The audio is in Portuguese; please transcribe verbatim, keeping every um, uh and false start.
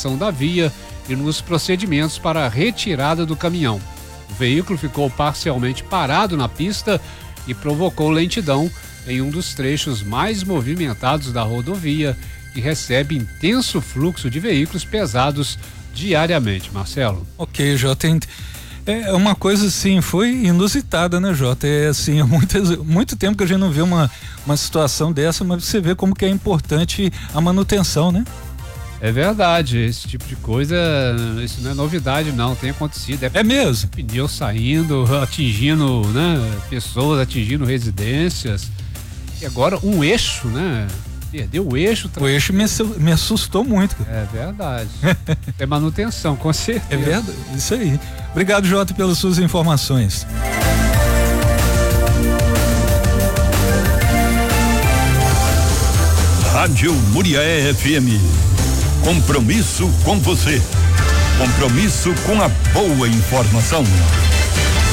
manutenção da via e nos procedimentos para a retirada do caminhão. O veículo ficou parcialmente parado na pista e provocou lentidão em um dos trechos mais movimentados da rodovia, que recebe intenso fluxo de veículos pesados diariamente. Marcelo. Ok, Jota. É uma coisa assim, foi inusitada, né, Jota? É assim, há muito, muito tempo que a gente não vê uma, uma situação dessa, mas você vê como que é importante a manutenção, né? É verdade, esse tipo de coisa, isso não é novidade não, tem acontecido. É, é mesmo? Pneu saindo, atingindo, né, pessoas, atingindo residências. E agora um eixo, né? Perdeu o eixo. O eixo me, me assustou muito. É verdade. É manutenção, com certeza. É verdade, isso aí. Obrigado, Jota, pelas suas informações. Rádio Muriaé F M. Compromisso com você. Compromisso com a boa informação.